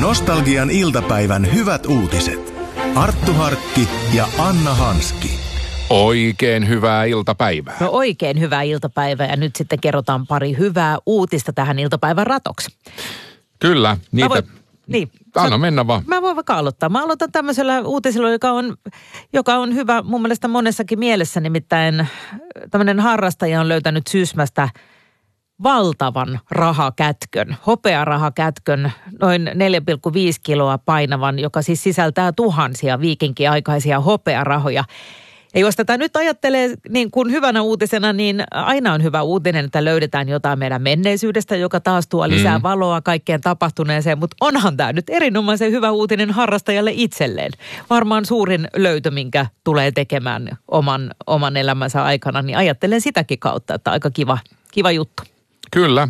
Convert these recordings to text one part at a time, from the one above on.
Nostalgian iltapäivän hyvät uutiset. Arttu Harkki ja Anna Hanski. Oikein hyvää iltapäivää. No oikein hyvää iltapäivää ja nyt sitten kerrotaan pari hyvää uutista tähän iltapäivän ratoksi. Kyllä, niitä... Anna mennä vaan. Mä voin vaikka aloittaa. Mä aloitan tämmöisellä uutisella, joka on hyvä mun mielestä monessakin mielessä. Nimittäin tämmöinen harrastaja on löytänyt Sysmästä valtavan rahakätkön, hopearahakätkön, noin 4,5 kiloa painavan, joka siis sisältää tuhansia viikinkiaikaisia hopearahoja. Ja jos tätä nyt ajattelee niin kuin hyvänä uutisena, niin aina on hyvä uutinen, että löydetään jotain meidän menneisyydestä, joka taas tuo lisää valoa kaikkeen tapahtuneeseen. Mutta onhan tämä nyt erinomaisen hyvä uutinen harrastajalle itselleen. Varmaan suurin löytö, minkä tulee tekemään oman elämänsä aikana, niin ajattelen sitäkin kautta, että aika kiva juttu. Kyllä.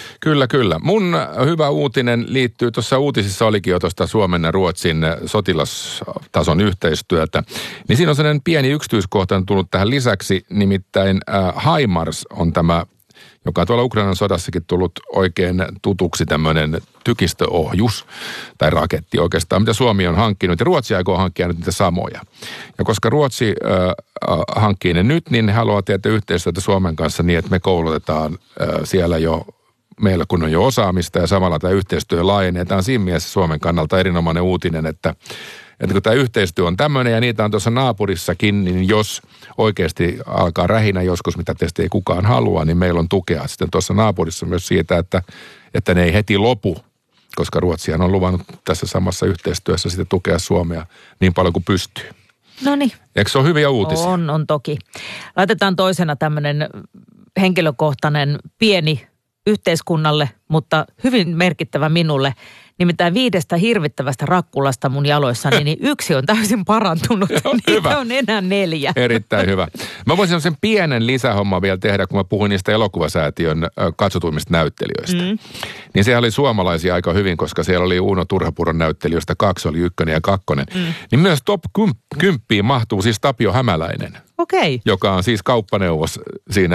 Mun hyvä uutinen liittyy, tuossa uutisissa olikin jo tuosta Suomen ja Ruotsin sotilastason yhteistyötä. Niin siinä on sellainen pieni yksityiskohta tullut tähän lisäksi, nimittäin HIMARS on tämä, joka on tuolla Ukrainan sodassakin tullut oikein tutuksi tämmöinen tykistöohjus tai raketti oikeastaan, mitä Suomi on hankkinut. Ja Ruotsi aikoo hankkia nyt niitä samoja. Ja koska Ruotsi hankkii ne nyt, niin ne haluaa tehdä yhteistyötä Suomen kanssa niin, että me koulutetaan siellä jo meillä kun on jo osaamista ja samalla tämä yhteistyö laajenee. Tämä on siinä mielessä Suomen kannalta erinomainen uutinen, että kun tämä yhteistyö on tämmöinen ja niitä on tuossa naapurissakin, niin jos oikeasti alkaa rähinä joskus, mitä tietysti ei kukaan halua, niin meillä on tukea sitten tuossa naapurissa myös siitä, että ne ei heti lopu, koska Ruotsihan on luvannut tässä samassa yhteistyössä sitten tukea Suomea niin paljon kuin pystyy. No niin. Eikö se ole hyviä uutisia? On toki. Laitetaan toisena tämmöinen henkilökohtainen pieni yhteiskunnalle, mutta hyvin merkittävä minulle. Nimittäin 5 hirvittävästä rakkulasta mun jaloissani, niin 1 on täysin parantunut. Niitä on enää 4. Erittäin hyvä. Mä voisin sen pienen lisähomman vielä tehdä, kun mä puhuin niistä elokuvasäätiön katsotuimmista näyttelijöistä. Niin se oli suomalaisia aika hyvin, koska siellä oli Uno Turhapuron näyttelijöistä 2, oli 1 ja 2. Niin myös top 10 mahtuu siis Tapio Hämäläinen. Okei. Joka on siis kauppaneuvos siinä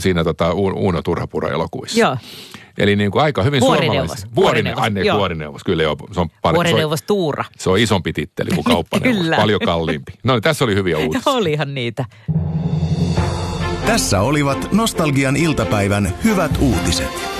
Uno Turhapuron elokuvissa. Joo. Eli niin kuin aika hyvin suomalaisia. Vuorineuvos, kyllä joo. Vuorineuvos Tuura. Se on isompi titteli kuin kauppaneuvos, Kyllä. paljon kalliimpi. No niin, tässä oli hyviä uutisia. Olihan niitä. Tässä olivat Nostalgian iltapäivän hyvät uutiset.